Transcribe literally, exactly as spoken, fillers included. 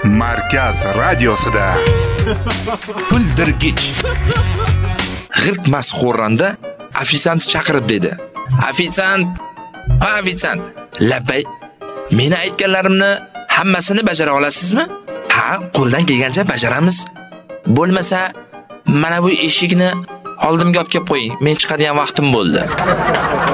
Markaz radiosida Kuldirgich. G'irtmas xo'randa ofisant chaqirib dedi. Ofisant, ha ofisant, labbay. Meni aytganlarimni hammasini bajara olasizmi? Ha, qo'ldan kelgancha bajaramiz. Bo'lmasa, mana bu eshikni oldimga olib kelib qo'ying. Men chiqadigan vaqtim bo'ldi.